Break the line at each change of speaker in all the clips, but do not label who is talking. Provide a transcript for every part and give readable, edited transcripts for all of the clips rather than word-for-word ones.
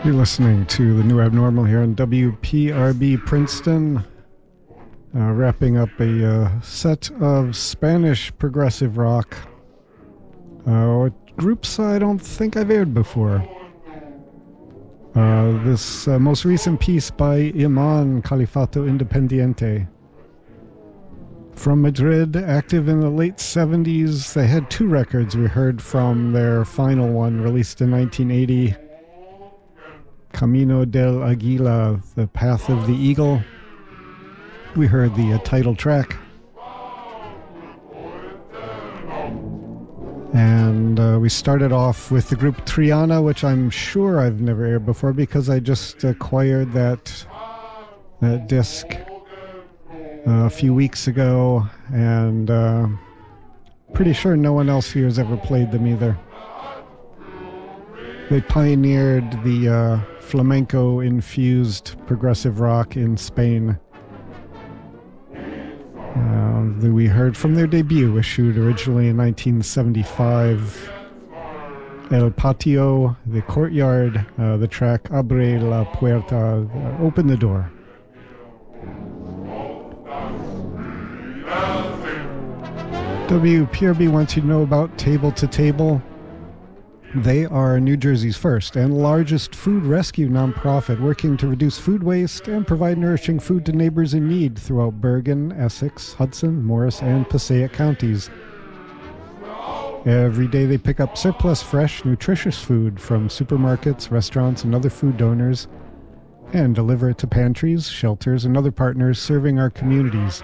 You're listening to The New Abnormal here on WPRB Princeton, wrapping up a set of Spanish progressive rock, groups I don't think I've aired before. This most recent piece by Iman Califato Independiente. From Madrid, active in the late 70s, they had two records we heard from their final one, released in 1980. Camino del Águila, The Path of the Eagle. We heard the title track. And we started off with the group Triana, which I'm sure I've never aired before because I just acquired that disc a few weeks ago, and pretty sure no one else here has ever played them either. They pioneered the flamenco-infused progressive rock in Spain. We heard from their debut, issued originally in 1975, El Patio, The Courtyard, the track Abre la Puerta, Open the Door. WPRB wants you to know about Table to Table. They are New Jersey's first and largest food rescue nonprofit, working to reduce food waste and provide nourishing food to neighbors in need throughout Bergen, Essex, Hudson, Morris, and Passaic counties. Every day they pick up surplus, fresh, nutritious food from supermarkets, restaurants, and other food donors and deliver it to pantries, shelters, and other partners serving our communities.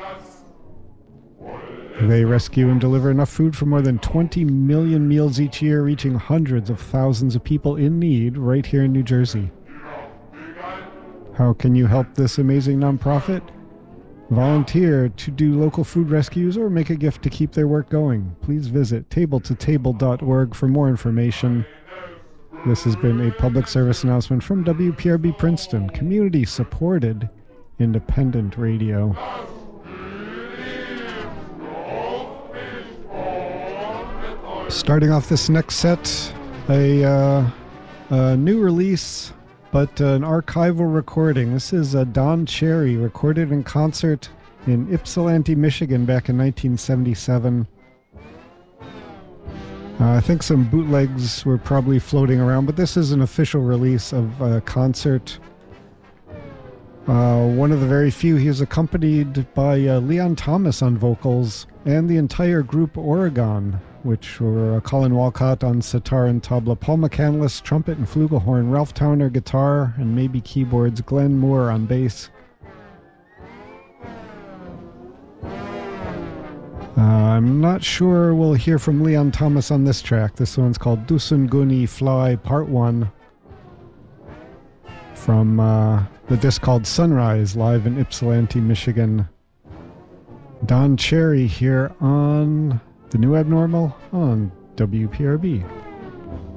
They rescue and deliver enough food for more than 20 million meals each year, reaching hundreds of thousands of people in need right here in New Jersey. How can you help this amazing nonprofit? Volunteer to do local food rescues or make a gift to keep their work going. Please visit tabletotable.org for more information. This has been a public service announcement from WPRB Princeton, community-supported independent radio. Starting off this next set, a new release, but an archival recording. This is Don Cherry, recorded in concert in Ypsilanti, Michigan back in 1977. I think some bootlegs were probably floating around, but this is an official release of a concert. One of the very few. He is accompanied by Leon Thomas on vocals and the entire group Oregon, which were Colin Walcott on sitar and tabla, Paul McCandless, trumpet and flugelhorn, Ralph Towner guitar and maybe keyboards, Glenn Moore on bass. I'm not sure we'll hear from Leon Thomas on this track. This one's called Dusunguni Fly Part 1 from the disc called Sunrise, live in Ypsilanti, Michigan. Don Cherry here on The New Abnormal on WPRB.